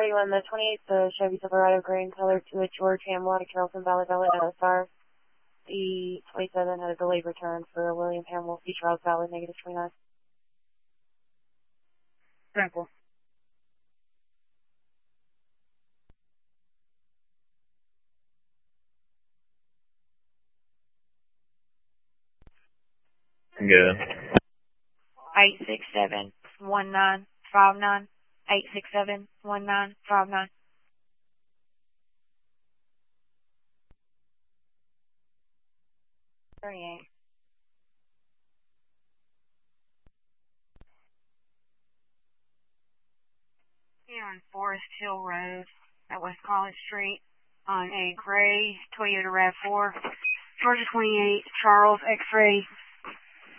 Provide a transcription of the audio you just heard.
you on the 28th, the Chevy Silverado green color to a George Hamlin, Carrollton Valley Valley, LSR. The 27 had a delayed return for William Hamill, Beach Rouse Valley, negative 29. Simple. Good. 867-1959. 867-1959. Here on Forest Hill Road at West College Street on a gray Toyota RAV4, Georgia 28, Charles X-Ray